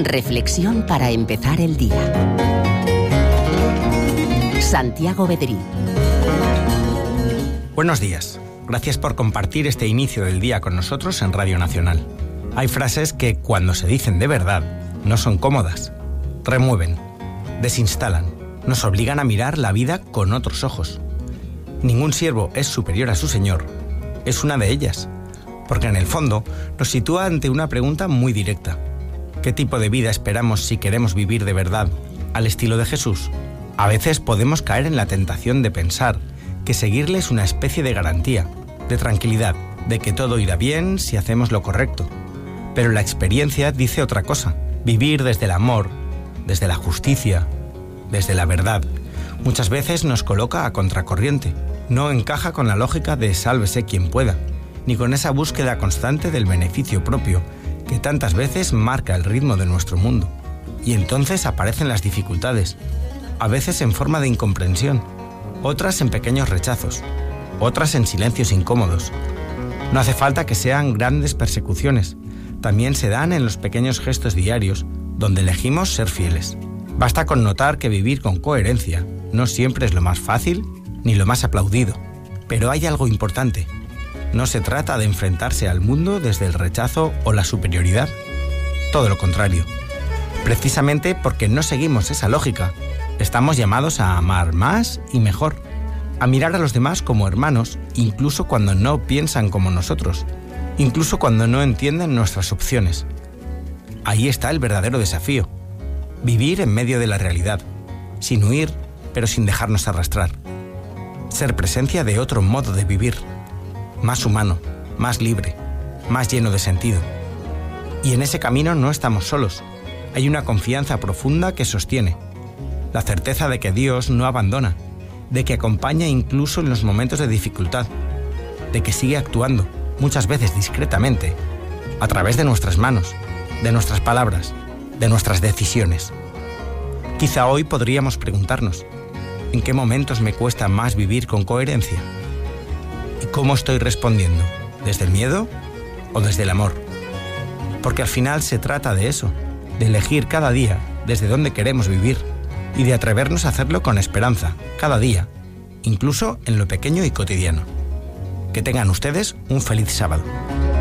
Reflexión para empezar el día. Santiago Bedrí. Buenos días. Gracias por compartir este inicio del día con nosotros en Radio Nacional. Hay frases que, cuando se dicen de verdad, no son cómodas. Remueven, desinstalan, nos obligan a mirar la vida con otros ojos. Ningún siervo es superior a su señor. Es una de ellas, porque en el fondo nos sitúa ante una pregunta muy directa. ¿Qué tipo de vida esperamos si queremos vivir de verdad, al estilo de Jesús? A veces podemos caer en la tentación de pensar que seguirle es una especie de garantía, de tranquilidad, de que todo irá bien si hacemos lo correcto. Pero la experiencia dice otra cosa. Vivir desde el amor, desde la justicia, desde la verdad, muchas veces nos coloca a contracorriente. No encaja con la lógica de sálvese quien pueda, ni con esa búsqueda constante del beneficio propio que tantas veces marca el ritmo de nuestro mundo. Y entonces aparecen las dificultades, a veces en forma de incomprensión, otras en pequeños rechazos, otras en silencios incómodos. No hace falta que sean grandes persecuciones, también se dan en los pequeños gestos diarios, donde elegimos ser fieles. Basta con notar que vivir con coherencia no siempre es lo más fácil ni lo más aplaudido, pero hay algo importante. No se trata de enfrentarse al mundo desde el rechazo o la superioridad. Todo lo contrario. Precisamente porque no seguimos esa lógica, estamos llamados a amar más y mejor, a mirar a los demás como hermanos, incluso cuando no piensan como nosotros, incluso cuando no entienden nuestras opciones. Ahí está el verdadero desafío. Vivir en medio de la realidad, sin huir, pero sin dejarnos arrastrar. Ser presencia de otro modo de vivir, más humano, más libre, más lleno de sentido. Y en ese camino no estamos solos. Hay una confianza profunda que sostiene. La certeza de que Dios no abandona, de que acompaña incluso en los momentos de dificultad, de que sigue actuando, muchas veces discretamente, a través de nuestras manos, de nuestras palabras, de nuestras decisiones. Quizá hoy podríamos preguntarnos, ¿en qué momentos me cuesta más vivir con coherencia? ¿Y cómo estoy respondiendo? ¿Desde el miedo o desde el amor? Porque al final se trata de eso, de elegir cada día desde dónde queremos vivir y de atrevernos a hacerlo con esperanza, cada día, incluso en lo pequeño y cotidiano. Que tengan ustedes un feliz sábado.